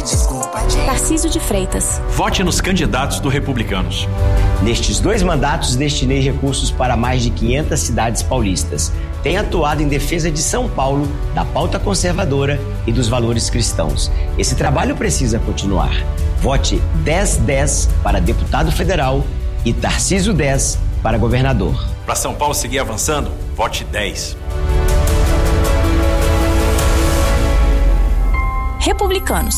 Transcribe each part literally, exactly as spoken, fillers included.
desculpa, gente. Tarcísio de Freitas. Vote nos candidatos do Republicanos. Nestes dois mandatos, destinei recursos para mais de quinhentas cidades paulistas. Tenho atuado em defesa de São Paulo, da pauta conservadora e dos valores cristãos. Esse trabalho precisa continuar. Vote dez dez para deputado federal e Tarcísio dez para governador. Para São Paulo seguir avançando, vote dez. Republicanos.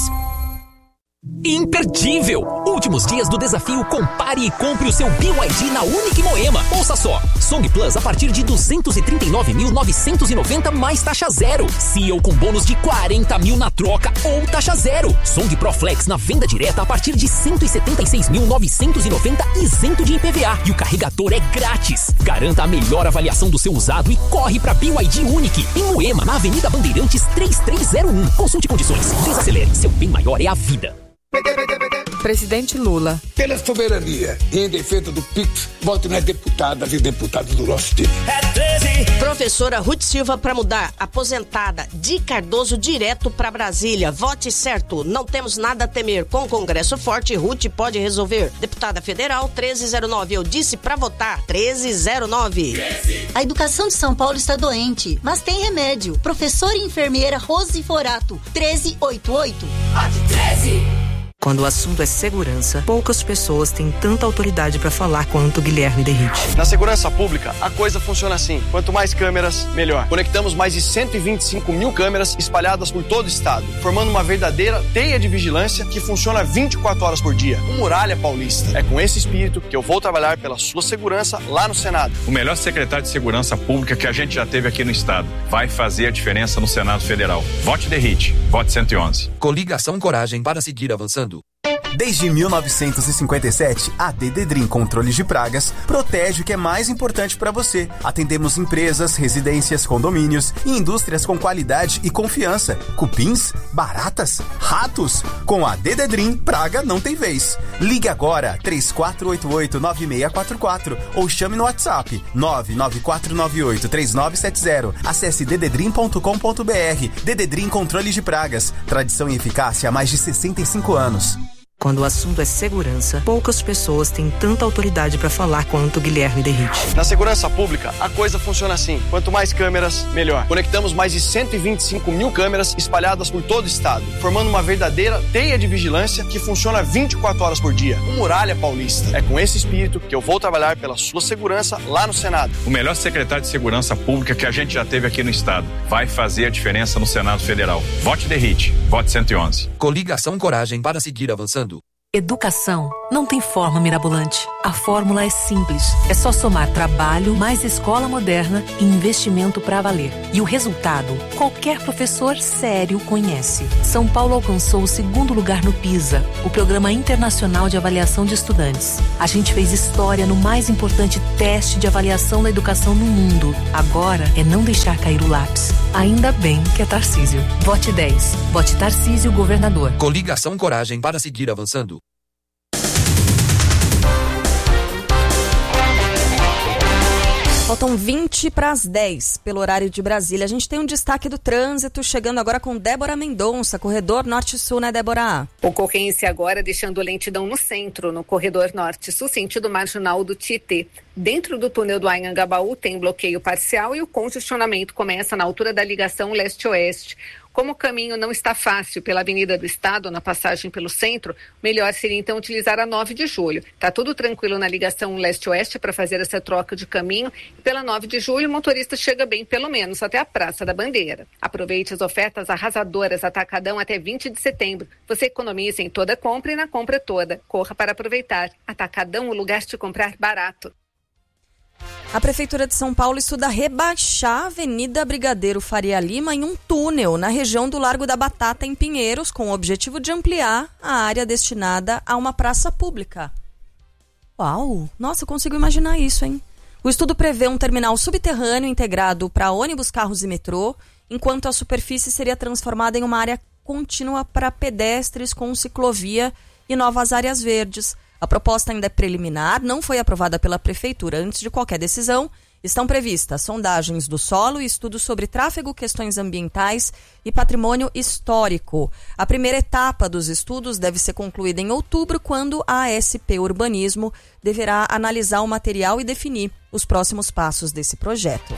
Imperdível! Últimos dias do desafio Compare e Compre o seu B Y D na Unique Moema. Ouça só, Song Plus a partir de duzentos e trinta e nove mil novecentos e noventa mais taxa zero. C E O com bônus de quarenta mil na troca ou taxa zero. Song Pro Flex na venda direta a partir de cento e setenta e seis mil novecentos e noventa isento de I P V A. E o carregador é grátis. Garanta a melhor avaliação do seu usado e corre pra B Y D Unique em Moema, na Avenida Bandeirantes três três zero um. Consulte condições. Desacelere. Seu bem maior é a vida. Presidente Lula. Pela soberania e em defesa do Pix, vote nas deputadas e deputados do nosso time. É treze. Professora Ruth Silva para mudar. Aposentada de Cardoso direto para Brasília. Vote certo. Não temos nada a temer. Com o Congresso forte, Ruth pode resolver. Deputada Federal treze zero nove. Eu disse para votar. treze zero nove. A educação de São Paulo está doente, mas tem remédio. Professora e enfermeira Rose Forato. treze oitenta e oito. Vote treze. Quando o assunto é segurança, poucas pessoas têm tanta autoridade para falar quanto Guilherme Derrite. Na segurança pública, a coisa funciona assim. Quanto mais câmeras, melhor. Conectamos mais de cento e vinte e cinco mil câmeras espalhadas por todo o estado, formando uma verdadeira teia de vigilância que funciona vinte e quatro horas por dia. O Muralha Paulista. É com esse espírito que eu vou trabalhar pela sua segurança lá no Senado. O melhor secretário de segurança pública que a gente já teve aqui no estado. Vai fazer a diferença no Senado Federal. Vote Derrite. Vote cento e onze. Coligação Coragem para seguir avançando. Desde mil novecentos e cinquenta e sete, a Dededrim Controles de Pragas protege o que é mais importante para você. Atendemos empresas, residências, condomínios e indústrias com qualidade e confiança. Cupins, baratas, ratos. Com a Dededrim, praga não tem vez. Ligue agora três quatro oito oito nove seis quatro quatro ou chame no WhatsApp nove nove quatro nove oito três nove sete zero. Acesse dededrim ponto com ponto br. Dededrim Controles de Pragas. Tradição e eficácia há mais de sessenta e cinco anos. Quando o assunto é segurança, poucas pessoas têm tanta autoridade para falar quanto Guilherme Derrite. Na segurança pública, a coisa funciona assim. Quanto mais câmeras, melhor. Conectamos mais de cento e vinte e cinco mil câmeras espalhadas por todo o estado, formando uma verdadeira teia de vigilância que funciona vinte e quatro horas por dia. O Muralha Paulista. É com esse espírito que eu vou trabalhar pela sua segurança lá no Senado. O melhor secretário de segurança pública que a gente já teve aqui no estado. Vai fazer a diferença no Senado Federal. Vote Derrite. Vote cento e onze. Coligação Coragem para seguir avançando. Educação não tem forma mirabolante. A fórmula é simples. É só somar trabalho, mais escola moderna e investimento para valer. E o resultado, qualquer professor sério conhece. São Paulo alcançou o segundo lugar no PISA, o Programa Internacional de Avaliação de Estudantes. A gente fez história no mais importante teste de avaliação da educação no mundo. Agora é não deixar cair o lápis. Ainda bem que é Tarcísio. Vote dez. Vote Tarcísio, governador. Coligação Coragem para seguir avançando. Faltam vinte para as dez pelo horário de Brasília. A gente tem um destaque do trânsito chegando agora com Débora Mendonça, corredor Norte-Sul, né, Débora? Ocorrência agora deixando lentidão no centro, no corredor Norte-Sul, sentido marginal do Tietê. Dentro do túnel do Anhangabaú tem bloqueio parcial e o congestionamento começa na altura da ligação leste-oeste. Como o caminho não está fácil pela Avenida do Estado, na passagem pelo centro, melhor seria então utilizar a nove de julho. Está tudo tranquilo na ligação leste-oeste para fazer essa troca de caminho. E pela nove de julho, o motorista chega bem pelo menos até a Praça da Bandeira. Aproveite as ofertas arrasadoras Atacadão até vinte de setembro. Você economiza em toda compra e na compra toda. Corra para aproveitar. Atacadão, o lugar de comprar barato. A Prefeitura de São Paulo estuda rebaixar a Avenida Brigadeiro Faria Lima em um túnel na região do Largo da Batata, em Pinheiros, com o objetivo de ampliar a área destinada a uma praça pública. Uau! Nossa, eu consigo imaginar isso, hein? O estudo prevê um terminal subterrâneo integrado para ônibus, carros e metrô, enquanto a superfície seria transformada em uma área contínua para pedestres com ciclovia e novas áreas verdes. A proposta ainda é preliminar, não foi aprovada pela Prefeitura antes de qualquer decisão Estão previstas sondagens do solo e estudos sobre tráfego, questões ambientais e patrimônio histórico. A primeira etapa dos estudos deve ser concluída em outubro, quando a A S P Urbanismo deverá analisar o material e definir os próximos passos desse projeto.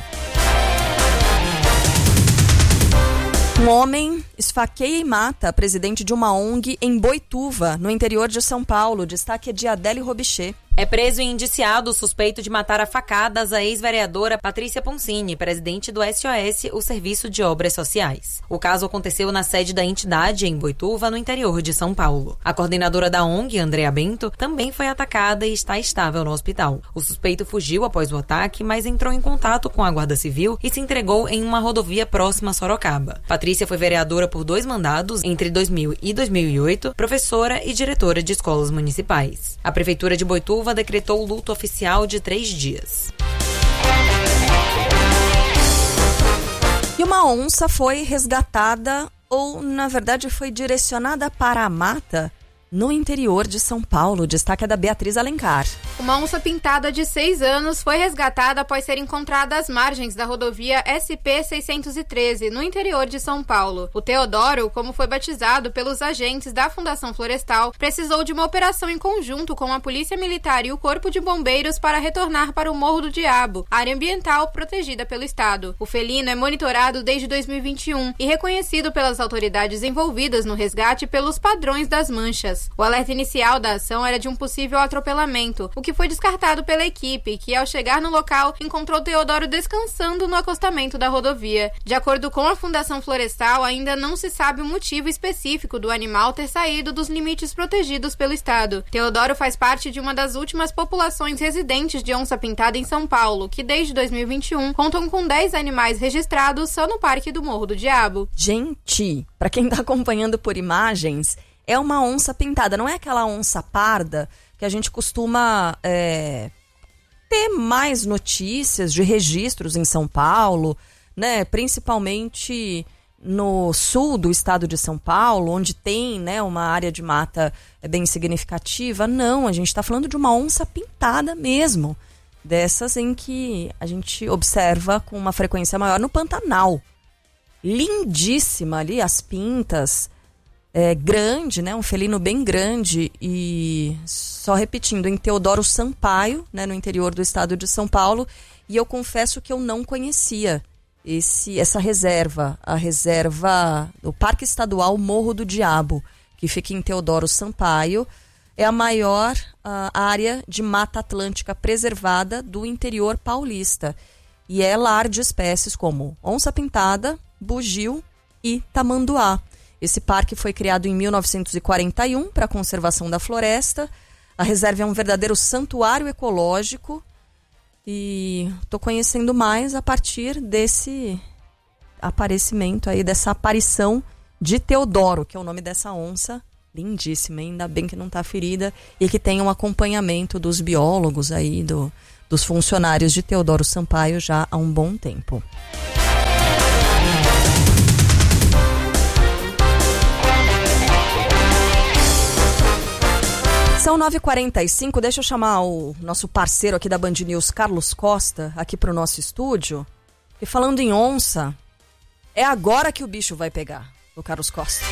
Um homem esfaqueia e mata a presidente de uma O N G em Boituva, no interior de São Paulo. Destaque é de Adele Robichê. É preso e indiciado suspeito de matar a facadas a ex-vereadora Patrícia Poncini, presidente do S O S, o Serviço de Obras Sociais. O caso aconteceu na sede da entidade, em Boituva, no interior de São Paulo. A coordenadora da O N G, Andrea Bento, também foi atacada e está estável no hospital. O suspeito fugiu após o ataque, mas entrou em contato com a Guarda Civil e se entregou em uma rodovia próxima a Sorocaba. Patrícia foi vereadora por dois mandados, entre dois mil e dois mil e oito, professora e diretora de escolas municipais. A Prefeitura de Boituva decretou luto oficial de três dias. E uma onça foi resgatada, ou na verdade foi direcionada para a mata, no interior de São Paulo. Destaque é da Beatriz Alencar. Uma onça pintada de seis anos foi resgatada após ser encontrada às margens da rodovia S P seiscentos e treze, no interior de São Paulo. O Teodoro, como foi batizado pelos agentes da Fundação Florestal, precisou de uma operação em conjunto com a Polícia Militar e o Corpo de Bombeiros para retornar para o Morro do Diabo, área ambiental protegida pelo Estado. O felino é monitorado desde dois mil e vinte e um e reconhecido pelas autoridades envolvidas no resgate pelos padrões das manchas. O alerta inicial da ação era de um possível atropelamento, o que foi descartado pela equipe, que ao chegar no local encontrou Teodoro descansando no acostamento da rodovia. De acordo com a Fundação Florestal, ainda não se sabe o motivo específico do animal ter saído dos limites protegidos pelo Estado. Teodoro faz parte de uma das últimas populações residentes de onça-pintada em São Paulo, que desde dois mil e vinte e um contam com dez animais registrados só no Parque do Morro do Diabo. Gente, para quem está acompanhando por imagens, é uma onça pintada, não é aquela onça parda que a gente costuma é, ter mais notícias de registros em São Paulo, né? Principalmente no sul do estado de São Paulo, onde tem, né, uma área de mata bem significativa. Não, a gente está falando de uma onça pintada mesmo, dessas em que a gente observa com uma frequência maior no Pantanal. Lindíssima ali, as pintas. É grande, né? Um felino bem grande. E só repetindo, em Teodoro Sampaio, né, no interior do estado de São Paulo. E eu confesso que eu não conhecia esse, essa reserva, a reserva do Parque Estadual Morro do Diabo, que fica em Teodoro Sampaio. É a maior uh, área de mata atlântica preservada do interior paulista. E é lar de espécies como onça-pintada, bugio e tamanduá. Esse parque foi criado em mil novecentos e quarenta e um para a conservação da floresta. A reserva é um verdadeiro santuário ecológico. E estou conhecendo mais a partir desse aparecimento aí, dessa aparição de Teodoro, que é o nome dessa onça. Lindíssima, ainda bem que não está ferida e que tem um acompanhamento dos biólogos aí, do, dos funcionários de Teodoro Sampaio já há um bom tempo. São nove e quarenta e cinco, deixa eu chamar o nosso parceiro aqui da Band News, Carlos Costa, aqui pro nosso estúdio. E falando em onça, é agora que o bicho vai pegar, o Carlos Costa.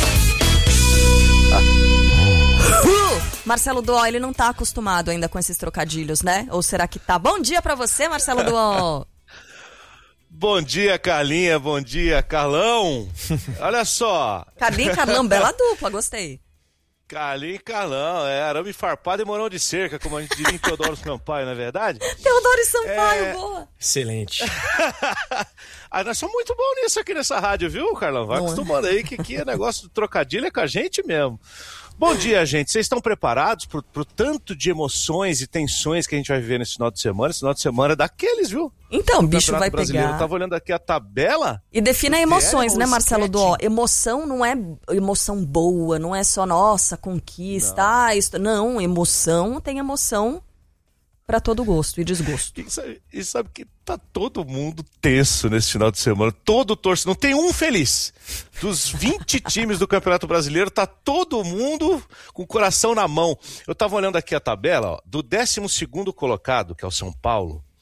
Ah. Uh, Marcelo Duó, ele não tá acostumado ainda com esses trocadilhos, né? Ou será que tá? Bom dia pra você, Marcelo Duó. Bom dia, Carlinha, bom dia, Carlão. Olha só. Carlinha e Carlão, bela dupla, gostei. Carlinho e Carlão, é arame farpado e morão de cerca, como a gente diria em Teodoro Sampaio, não é verdade? Teodoro Sampaio, é... boa! Excelente. Ah, nós somos muito bons nisso aqui nessa rádio, viu, Carlão? Vai Bom, acostumando aí que aqui é negócio de trocadilho é com a gente mesmo. Bom dia, gente. Vocês estão preparados pro, pro tanto de emoções e tensões que a gente vai viver nesse final de semana? Esse final de semana é daqueles, viu? Então, o bicho vai brasileiro. pegar. Eu tava olhando aqui a tabela. E defina emoções, é, né, Marcelo Duó? Emoção não é emoção boa, não é só, nossa, conquista, não. ah, isso... Não, emoção tem emoção pra todo gosto e desgosto. E sabe, e sabe que tá todo mundo tenso nesse final de semana, todo torcedor, não tem um feliz. Dos vinte times do Campeonato Brasileiro, tá todo mundo com o coração na mão. Eu tava olhando aqui a tabela, ó, do décimo segundo colocado, que é o São Paulo,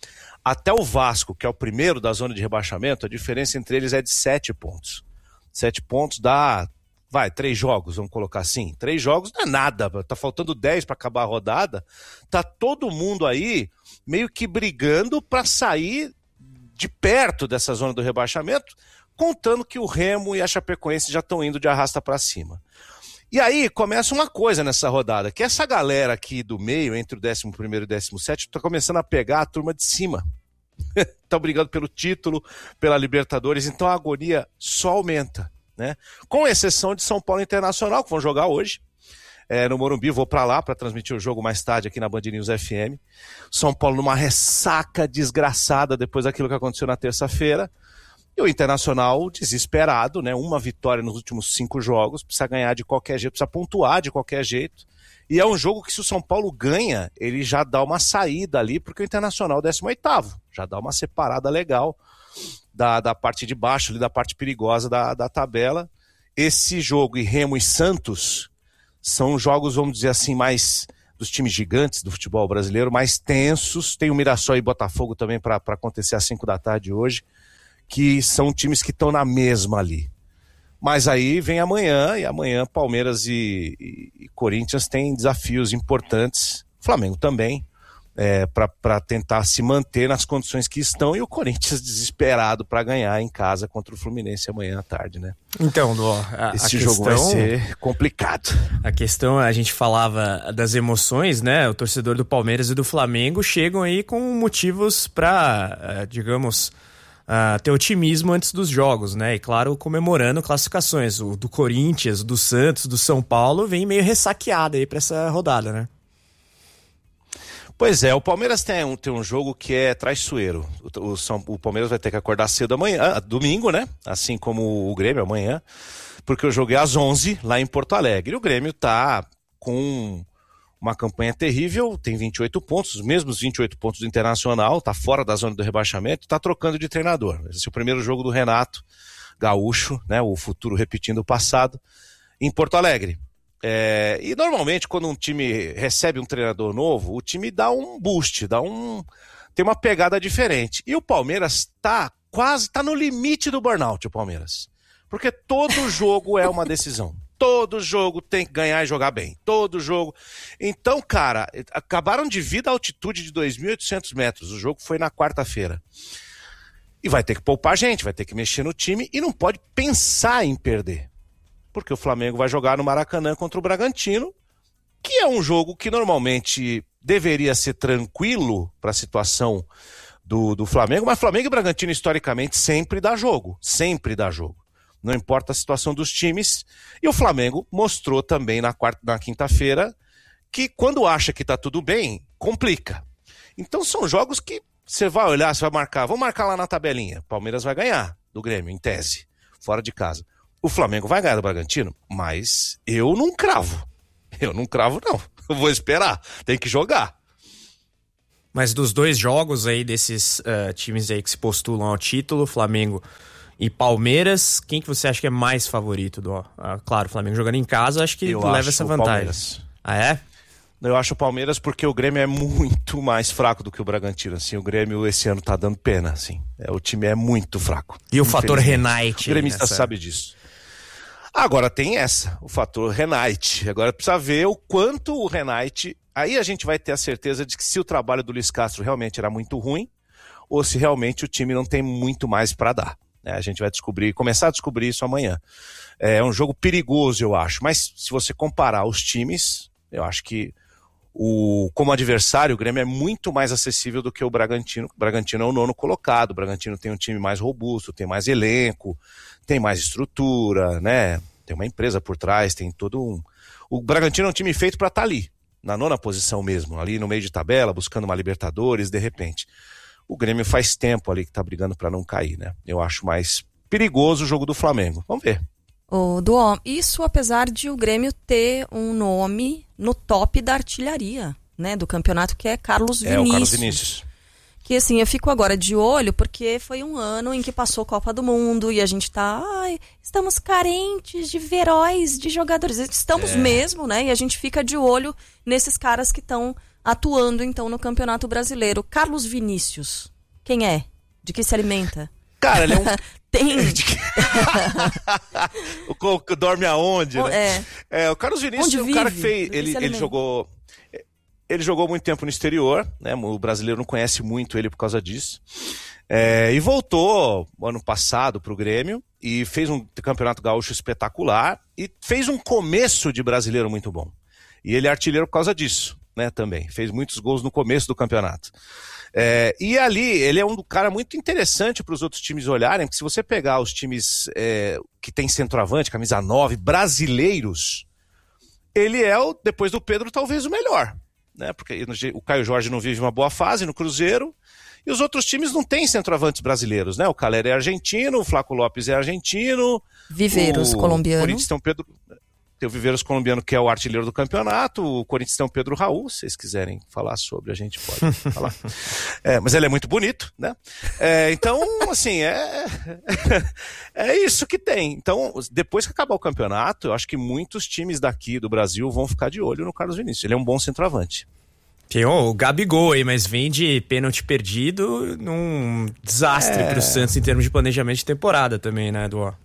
até o Vasco, que é o primeiro da zona de rebaixamento, a diferença entre eles é de sete pontos. Sete pontos dá, vai, três jogos, vamos colocar assim. Três jogos não é nada, tá faltando dez para acabar a rodada. Tá todo mundo aí meio que brigando para sair de perto dessa zona do rebaixamento, contando que o Remo e a Chapecoense já estão indo de arrasta para cima. E aí começa uma coisa nessa rodada, que essa galera aqui do meio, entre o décimo primeiro e o décimo sétimo, tá começando a pegar a turma de cima. Estão brigando pelo título, pela Libertadores, então a agonia só aumenta, né? Com exceção de São Paulo Internacional, que vão jogar hoje é, no Morumbi. Vou para lá para transmitir o jogo mais tarde aqui na Band News F M. São Paulo numa ressaca desgraçada depois daquilo que aconteceu na terça-feira. E o Internacional desesperado, né? Uma vitória nos últimos cinco jogos, precisa ganhar de qualquer jeito, precisa pontuar de qualquer jeito. E é um jogo que, se o São Paulo ganha, ele já dá uma saída ali, porque o Internacional é o décimo oitavo, já dá uma separada legal da, da parte de baixo, ali, da parte perigosa da, da tabela. Esse jogo e Remo e Santos são jogos, vamos dizer assim, mais dos times gigantes do futebol brasileiro, mais tensos. Tem o Mirassol e Botafogo também para acontecer às cinco da tarde hoje, que são times que estão na mesma ali. Mas aí vem amanhã, e amanhã Palmeiras e, e, e Corinthians têm desafios importantes, Flamengo também, é, para tentar se manter nas condições que estão, e o Corinthians desesperado para ganhar em casa contra o Fluminense amanhã à tarde, né? Então, Dó, a, esse a jogo questão, vai ser complicado. A questão, a gente falava das emoções, né? O torcedor do Palmeiras e do Flamengo chegam aí com motivos para, digamos... Uh, ter otimismo antes dos jogos, né? E claro, comemorando classificações. O do Corinthians, do Santos, do São Paulo vem meio ressaqueado aí pra essa rodada, né? Pois é, o Palmeiras tem um, tem um jogo que é traiçoeiro. O, o, São, o Palmeiras vai ter que acordar cedo amanhã, domingo, né? Assim como o Grêmio amanhã, porque o jogo é às onze lá em Porto Alegre. E o Grêmio tá com uma campanha terrível, tem vinte e oito pontos, os mesmos vinte e oito pontos do Internacional, tá fora da zona do rebaixamento, tá trocando de treinador. Esse é o primeiro jogo do Renato Gaúcho, né, o futuro repetindo o passado, em Porto Alegre. É, e normalmente quando um time recebe um treinador novo, o time dá um boost, dá um, tem uma pegada diferente. E o Palmeiras tá quase, tá no limite do burnout, o Palmeiras. Porque todo jogo é uma decisão. Todo jogo tem que ganhar e jogar bem. Todo jogo. Então, cara, acabaram de vir da altitude de dois mil e oitocentos metros. O jogo foi na quarta-feira. E vai ter que poupar gente, vai ter que mexer no time e não pode pensar em perder. Porque o Flamengo vai jogar no Maracanã contra o Bragantino, que é um jogo que normalmente deveria ser tranquilo para a situação do, do Flamengo, mas Flamengo e Bragantino historicamente sempre dá jogo. Sempre dá jogo. Não importa a situação dos times. E o Flamengo mostrou também na, quarta, na quinta-feira que quando acha que tá tudo bem, complica. Então são jogos que você vai olhar, você vai marcar. Vamos marcar lá na tabelinha. Palmeiras vai ganhar do Grêmio, em tese, fora de casa. O Flamengo vai ganhar do Bragantino, mas eu não cravo. Eu não cravo, não. Eu vou esperar. Tem que jogar. Mas dos dois jogos aí, desses uh, times aí que se postulam ao título, Flamengo e Palmeiras, quem que você acha que é mais favorito? Do, uh, claro, o Flamengo jogando em casa, acho que eu leva acho essa vantagem. Palmeiras. Ah, é? Eu acho o Palmeiras porque o Grêmio é muito mais fraco do que o Bragantino. Assim, o Grêmio esse ano tá dando pena. Assim. É, o time é muito fraco. E o fator Renate? O gremista nessa... sabe disso. Agora tem essa, o fator Renate. Agora precisa ver o quanto o Renate... Aí a gente vai ter a certeza de que se o trabalho do Luiz Castro realmente era muito ruim ou se realmente o time não tem muito mais para dar. É, a gente vai descobrir, começar a descobrir isso amanhã. É um jogo perigoso, eu acho. Mas se você comparar os times, eu acho que o, como adversário, o Grêmio é muito mais acessível do que o Bragantino. O Bragantino é o nono colocado. O Bragantino tem um time mais robusto, tem mais elenco, tem mais estrutura, né? Tem uma empresa por trás, tem todo um... O Bragantino é um time feito para estar ali, na nona posição mesmo, ali no meio de tabela, buscando uma Libertadores, de repente. O Grêmio faz tempo ali que tá brigando para não cair, né? Eu acho mais perigoso o jogo do Flamengo. Vamos ver. O Duó, isso apesar de o Grêmio ter um nome no top da artilharia, né, do campeonato, que é Carlos Vinícius. É, o Carlos Vinícius. Que assim, eu fico agora de olho porque foi um ano em que passou Copa do Mundo e a gente tá, ai, estamos carentes de veróis, de jogadores. Estamos é. mesmo, né? E a gente fica de olho nesses caras que estão atuando então no Campeonato Brasileiro. Carlos Vinícius, Quem é? De que se alimenta? Cara, ele é um... Tem... o que dorme aonde, né? É. É, o Carlos Vinícius é um cara que fez... Ele, ele jogou... Ele jogou muito tempo no exterior, né? O brasileiro não conhece muito ele por causa disso. É, e voltou ano passado para o Grêmio e fez um campeonato gaúcho espetacular e fez um começo de brasileiro muito bom. E ele é artilheiro por causa disso, né? Também. Fez muitos gols no começo do campeonato. É, e ali, ele é um cara muito interessante para os outros times olharem, porque se você pegar os times é, que tem centroavante, camisa nove, brasileiros, ele é, o, depois do Pedro, talvez o melhor. Né? Porque o Caio Jorge não vive uma boa fase no Cruzeiro, e os outros times não têm centroavantes brasileiros, né? O Calera é argentino, o Flaco Lopes é argentino. Viveiros, o colombiano. O Corinthians tem o Pedro... Tem o Viveiros colombiano, que é o artilheiro do campeonato. O Corinthians tem o Pedro Raul, se vocês quiserem falar sobre, a gente pode falar. É, mas ele é muito bonito, né? É, então, assim, é... é isso que tem. Então, depois que acabar o campeonato, eu acho que muitos times daqui do Brasil vão ficar de olho no Carlos Vinícius. Ele é um bom centroavante. Tem o Gabigol aí, mas vem de pênalti perdido num desastre é... pro Santos em termos de planejamento de temporada também, né, Eduardo?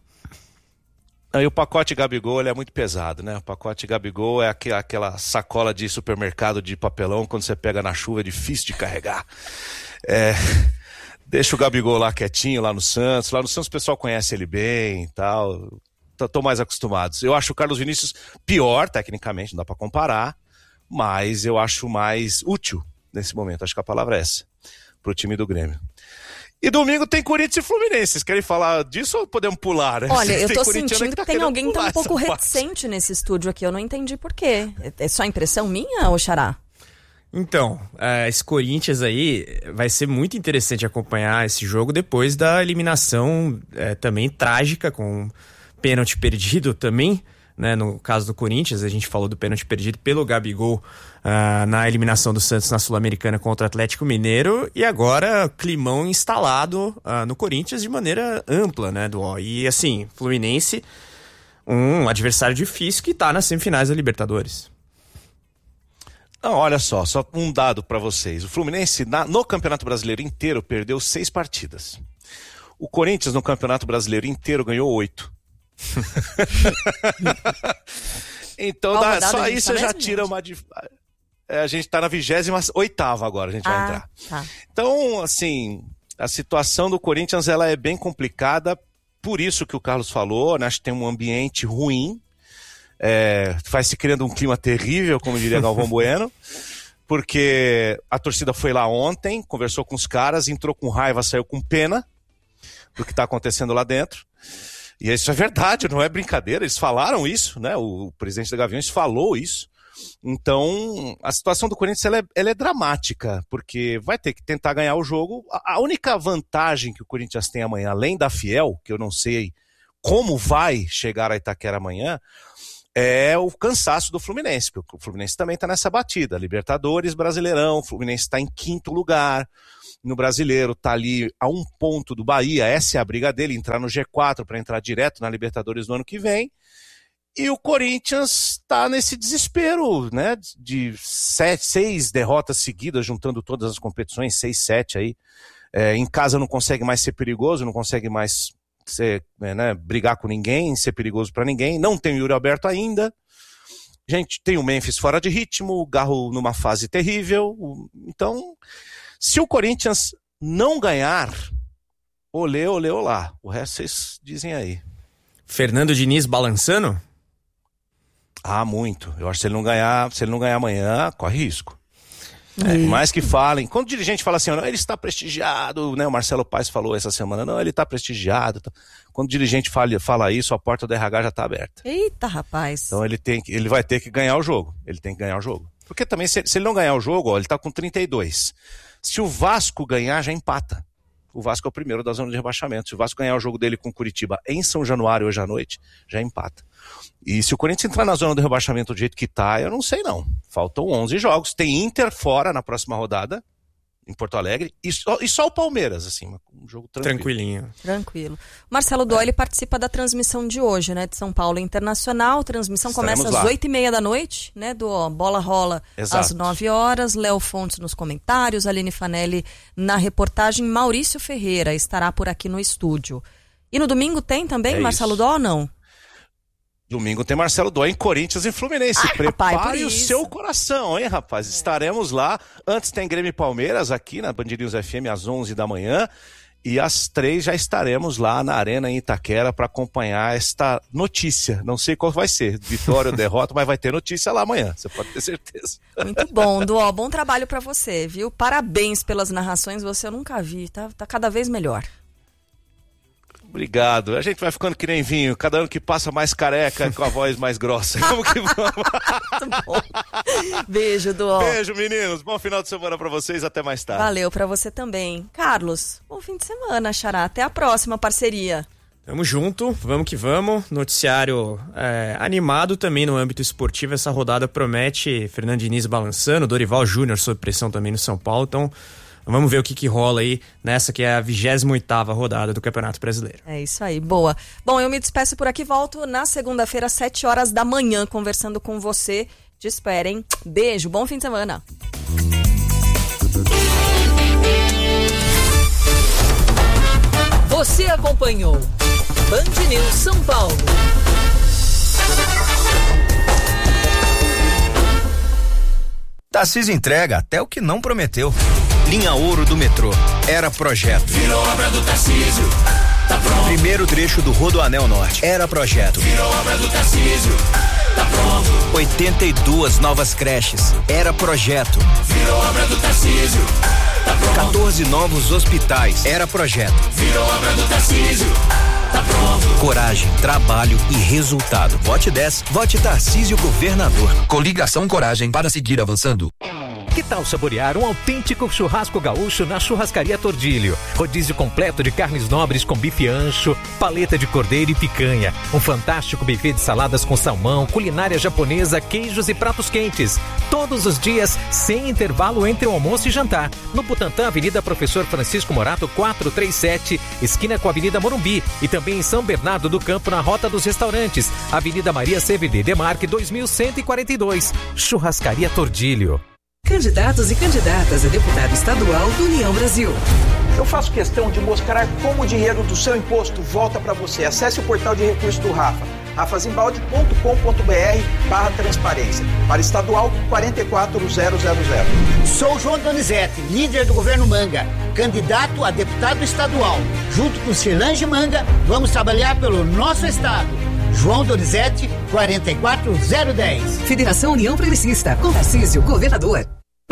Aí o pacote Gabigol ele é muito pesado, né? O pacote Gabigol é aqu- aquela sacola de supermercado de papelão, quando você pega na chuva é difícil de carregar. É... Deixa o Gabigol lá quietinho, lá no Santos. Lá no Santos o pessoal conhece ele bem e tal. Tô mais acostumados. Eu acho o Carlos Vinícius pior, tecnicamente, não dá pra comparar. Mas eu acho mais útil nesse momento. Acho que a palavra é essa, pro time do Grêmio. E domingo tem Corinthians e Fluminense. Vocês querem falar disso ou podemos pular? Né? Olha, eu tô tem sentindo que, que tá tem alguém que tá um pouco parte. reticente nesse estúdio aqui. Eu não entendi por quê. É só impressão minha, ô Xará? Então, uh, esse Corinthians aí vai ser muito interessante acompanhar esse jogo depois da eliminação uh, também trágica, com pênalti perdido também, né? No caso do Corinthians, a gente falou do pênalti perdido pelo Gabigol uh, na eliminação do Santos na Sul-Americana contra o Atlético Mineiro, e agora climão instalado uh, no Corinthians de maneira ampla, né, do E assim, Fluminense, um adversário difícil que tá nas semifinais da Libertadores. Não, olha só, só um dado para vocês. O Fluminense na, no Campeonato Brasileiro inteiro perdeu seis partidas. O Corinthians no Campeonato Brasileiro inteiro ganhou oito. Então dá, só aí você já tira uma... É, a gente tá na vigésima oitava agora, a gente ah, vai entrar. Tá. Então, assim, a situação do Corinthians ela é bem complicada, por isso que o Carlos falou, né? Acho que tem um ambiente ruim, é, vai se criando um clima terrível, como diria Galvão Bueno, porque a torcida foi lá ontem, conversou com os caras, entrou com raiva, saiu com pena do que tá acontecendo lá dentro. E isso é verdade, não é brincadeira, eles falaram isso, né? O, o presidente da Gaviões falou isso. Então, a situação do Corinthians ela é, ela é dramática, porque vai ter que tentar ganhar o jogo. A, a única vantagem que o Corinthians tem amanhã, além da Fiel, que eu não sei como vai chegar a Itaquera amanhã, é o cansaço do Fluminense, porque o Fluminense também está nessa batida. Libertadores, Brasileirão, o Fluminense está em quinto lugar. No Brasileiro, tá ali a um ponto do Bahia, essa é a briga dele, entrar no G quatro para entrar direto na Libertadores no ano que vem. E o Corinthians tá nesse desespero, né, de sete, seis derrotas seguidas, juntando todas as competições, seis, sete aí. É, em casa não consegue mais ser perigoso, não consegue mais ser, né, brigar com ninguém, ser perigoso para ninguém. Não tem o Yuri Alberto ainda. Gente, tem o Memphis fora de ritmo, o Garro numa fase terrível. Então... Se o Corinthians não ganhar, olê, olê, olá. O resto vocês dizem aí. Fernando Diniz balançando? Ah, muito. Eu acho que se ele não ganhar, se ele não ganhar amanhã, corre risco. É, mais que falem. Quando o dirigente fala assim, não, ele está prestigiado, né? O Marcelo Paes falou essa semana, não, ele está prestigiado. Quando o dirigente fala, fala isso, a porta do R H já está aberta. Eita, rapaz. Então ele, tem, ele vai ter que ganhar o jogo. Ele tem que ganhar o jogo. Porque também, se, se ele não ganhar o jogo, ó, ele está com trinta e dois. Se o Vasco ganhar, já empata. O Vasco é o primeiro da zona de rebaixamento. Se o Vasco ganhar o jogo dele com o Curitiba em São Januário hoje à noite, já empata. E se o Corinthians entrar na zona do rebaixamento do jeito que tá, eu não sei não. Faltam onze jogos. Tem Inter fora na próxima rodada. em Porto Alegre, e só, e só o Palmeiras, assim, um jogo tranquilo. Tranquilinho. Tranquilo. Marcelo Doyle é. participa da transmissão de hoje, né, de São Paulo Internacional. Transmissão Estaremos começa às lá. oito e meia da noite, né, do ó, Bola Rola. Exato. Às nove horas. Léo Fontes nos comentários, Aline Fanelli na reportagem. Maurício Ferreira estará por aqui no estúdio. E no domingo tem também É Marcelo isso. Dó ou não? Domingo tem Marcelo Dó em Corinthians e Fluminense. Ai, Prepare papai, o isso. seu coração, hein, rapaz? É. Estaremos lá. Antes tem Grêmio e Palmeiras aqui na Band News F M às onze da manhã. E às três já estaremos lá na Arena em Itaquera para acompanhar esta notícia. Não sei qual vai ser, vitória ou derrota, mas vai ter notícia lá amanhã. Você pode ter certeza. Muito bom, Dó. Bom trabalho para você, viu? Parabéns pelas narrações. Você eu nunca vi, tá, tá cada vez melhor. Obrigado. A gente vai ficando que nem vinho, cada ano que passa mais careca, com a voz mais grossa. Vamos que vamos. Beijo, Dó. Beijo, meninos. Bom final de semana pra vocês. Até mais tarde. Valeu pra você também. Carlos, bom fim de semana, Xará. Até a próxima parceria. Tamo junto, vamos que vamos. Noticiário é, animado também no âmbito esportivo. Essa rodada promete Fernando Diniz balançando, Dorival Júnior sob pressão também no São Paulo. Então, vamos ver o que, que rola aí nessa que é a vigésima oitava rodada do Campeonato Brasileiro. É isso aí, boa. Bom, eu me despeço por aqui, volto na segunda-feira, às sete horas da manhã, conversando com você. Te espero, hein? Beijo, bom fim de semana. Você acompanhou Band News São Paulo. Tarcísio entrega até o que não prometeu. Linha Ouro do metrô. Era projeto. Virou obra do Tarcísio. Tá pronto. Primeiro trecho do Rodoanel Norte. Era projeto. Virou obra do Tarcísio. Tá pronto. oitenta e duas novas creches. Era projeto. Virou obra do Tarcísio. Tá pronto. quatorze novos hospitais. Era projeto. Virou obra do Tarcísio. Tá pronto. Coragem, trabalho e resultado. Vote dez. Vote Tarcísio Governador. Coligação Coragem para seguir avançando. Que tal saborear um autêntico churrasco gaúcho na Churrascaria Tordilho? Rodízio completo de carnes nobres com bife ancho, paleta de cordeiro e picanha. Um fantástico buffet de saladas com salmão, culinária japonesa, queijos e pratos quentes. Todos os dias, sem intervalo entre o almoço e jantar. No Butantã, Avenida Professor Francisco Morato, quatrocentos e trinta e sete, esquina com a Avenida Morumbi. E também em São Bernardo do Campo, na Rota dos Restaurantes. Avenida Maria C V D Demarque, dois mil cento e quarenta e dois. Churrascaria Tordilho. Candidatos e candidatas a deputado estadual do União Brasil. Eu faço questão de mostrar como o dinheiro do seu imposto volta para você. Acesse o portal de recursos do Rafa, rafazimbalde ponto com ponto br barra transparência. Para estadual, quatro quatro zero zero zero. Sou João Donizete, líder do governo Manga, candidato a deputado estadual. Junto com Cirlange Manga, vamos trabalhar pelo nosso estado. João Donizete, quatro quatro zero um zero. Federação União Progressista, com Tarcísio, governador.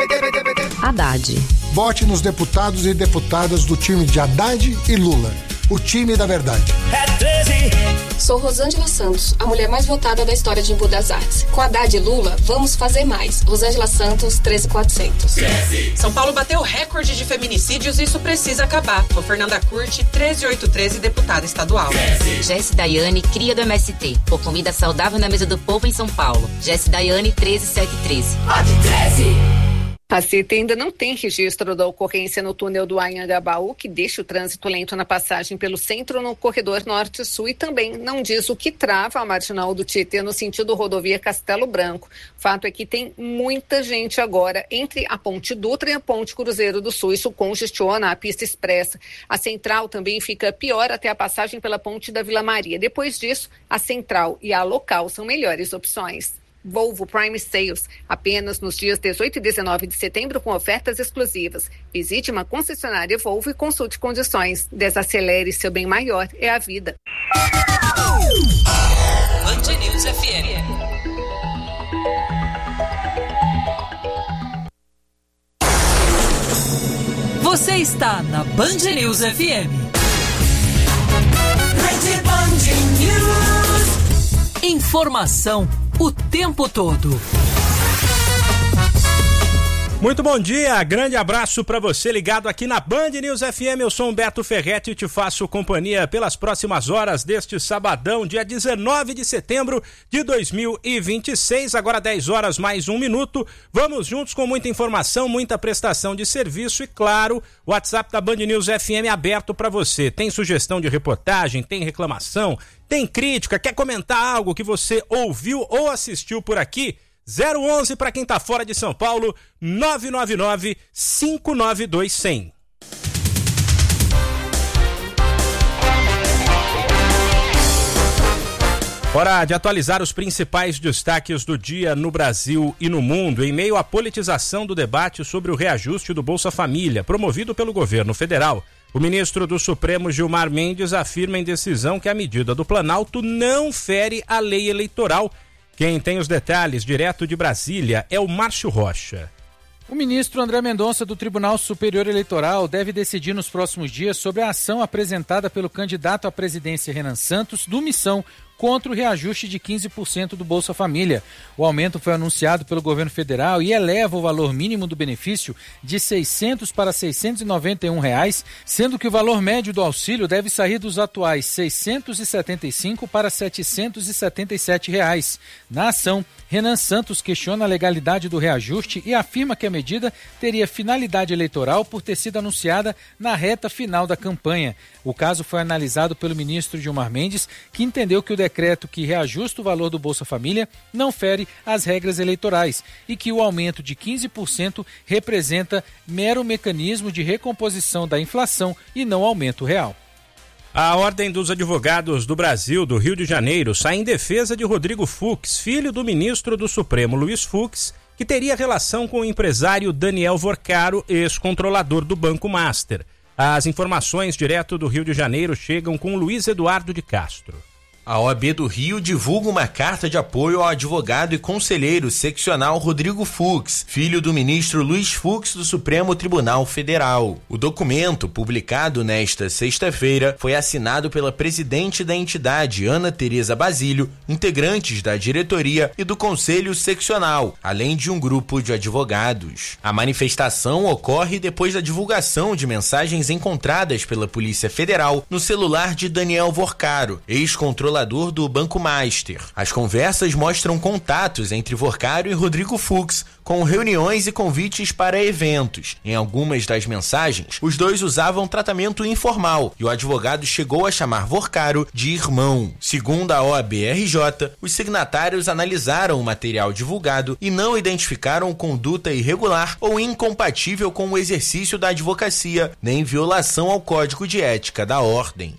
Haddad. Vote nos deputados e deputadas do time de Haddad e Lula. O time da verdade. É treze. Sou Rosângela Santos, a mulher mais votada da história de Embu das Artes. Com Haddad e Lula, vamos fazer mais. Rosângela Santos, treze mil e quatrocentos. São Paulo bateu recorde de feminicídios e isso precisa acabar. Com Fernanda Curti, treze mil oitocentos e treze, deputada estadual. Jesse Daiane, cria do M S T. Por comida saudável na mesa do povo em São Paulo. Jesse Daiane, treze mil setecentos e treze. Vote treze. A CITA ainda não tem registro da ocorrência no túnel do Anhangabaú, que deixa o trânsito lento na passagem pelo centro no corredor norte-sul, e também não diz o que trava a marginal do Tietê no sentido rodovia Castelo Branco. Fato é que tem muita gente agora entre a Ponte Dutra e a Ponte Cruzeiro do Sul. Isso congestiona a pista expressa. A central também fica pior até a passagem pela Ponte da Vila Maria. Depois disso, a central e a local são melhores opções. Volvo Prime Sales, apenas nos dias dezoito e dezenove de setembro, com ofertas exclusivas. Visite uma concessionária Volvo e consulte condições. Desacelere, seu bem maior é a vida. Band News F M. Você está na Band News F M. Rede Band News. Informação o tempo todo. Muito bom dia, grande abraço para você ligado aqui na Band News F M. Eu sou Humberto Ferretti e te faço companhia pelas próximas horas deste sabadão, dia dezenove de setembro de dois mil e vinte e seis, agora dez horas mais um minuto. Vamos juntos com muita informação, muita prestação de serviço e, claro, o WhatsApp da Band News F M aberto para você. Tem sugestão de reportagem, tem reclamação, tem crítica, quer comentar algo que você ouviu ou assistiu por aqui? zero onze para quem tá fora de São Paulo, nove nove nove, cinco nove dois, zero zero. Hora de atualizar os principais destaques do dia no Brasil e no mundo, em meio à politização do debate sobre o reajuste do Bolsa Família, promovido pelo governo federal. O ministro do Supremo, Gilmar Mendes, afirma em decisão que a medida do Planalto não fere a lei eleitoral. Quem tem os detalhes direto de Brasília é o Márcio Rocha. O ministro André Mendonça do Tribunal Superior Eleitoral deve decidir nos próximos dias sobre a ação apresentada pelo candidato à presidência Renan Santos do Missão contra o reajuste de quinze por cento do Bolsa Família. O aumento foi anunciado pelo governo federal e eleva o valor mínimo do benefício de seiscentos para seiscentos e noventa e um reais, sendo que o valor médio do auxílio deve sair dos atuais seiscentos e setenta e cinco para setecentos e setenta e sete reais. Na ação, Renan Santos questiona a legalidade do reajuste e afirma que a medida teria finalidade eleitoral por ter sido anunciada na reta final da campanha. O caso foi analisado pelo ministro Gilmar Mendes, que entendeu que o decreto que reajusta o valor do Bolsa Família não fere as regras eleitorais e que o aumento de quinze por cento representa mero mecanismo de recomposição da inflação e não aumento real. A Ordem dos Advogados do Brasil, do Rio de Janeiro, sai em defesa de Rodrigo Fux, filho do ministro do Supremo Luiz Fux, que teria relação com o empresário Daniel Vorcaro, ex-controlador do Banco Master. As informações direto do Rio de Janeiro chegam com Luiz Eduardo de Castro. A O A B do Rio divulga uma carta de apoio ao advogado e conselheiro seccional Rodrigo Fux, filho do ministro Luiz Fux do Supremo Tribunal Federal. O documento, publicado nesta sexta-feira, foi assinado pela presidente da entidade, Ana Tereza Basílio, integrantes da diretoria e do conselho seccional, além de um grupo de advogados. A manifestação ocorre depois da divulgação de mensagens encontradas pela Polícia Federal no celular de Daniel Vorcaro, ex-controlador do Banco Master. As conversas mostram contatos entre Vorcaro e Rodrigo Fux, com reuniões e convites para eventos. Em algumas das mensagens, os dois usavam tratamento informal e o advogado chegou a chamar Vorcaro de irmão. Segundo a O A B R J, os signatários analisaram o material divulgado e não identificaram conduta irregular ou incompatível com o exercício da advocacia, nem violação ao Código de Ética da Ordem.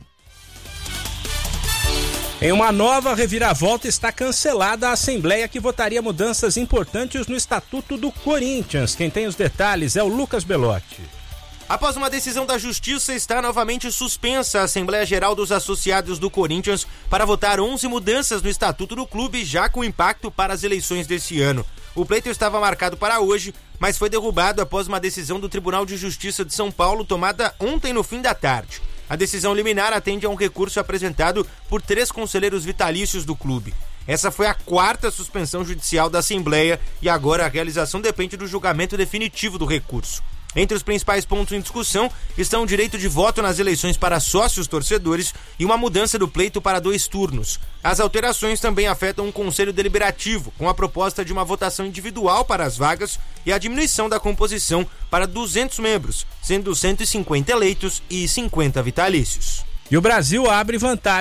Em uma nova reviravolta, está cancelada a Assembleia que votaria mudanças importantes no Estatuto do Corinthians. Quem tem os detalhes é o Lucas Belotti. Após uma decisão da Justiça, está novamente suspensa a Assembleia Geral dos Associados do Corinthians para votar onze mudanças no Estatuto do clube, já com impacto para as eleições desse ano. O pleito estava marcado para hoje, mas foi derrubado após uma decisão do Tribunal de Justiça de São Paulo tomada ontem no fim da tarde. A decisão liminar atende a um recurso apresentado por três conselheiros vitalícios do clube. Essa foi a quarta suspensão judicial da Assembleia e agora a realização depende do julgamento definitivo do recurso. Entre os principais pontos em discussão estão o direito de voto nas eleições para sócios torcedores e uma mudança do pleito para dois turnos. As alterações também afetam um conselho deliberativo, com a proposta de uma votação individual para as vagas e a diminuição da composição para duzentos membros, sendo cento e cinquenta eleitos e cinquenta vitalícios. E o Brasil abre vantagem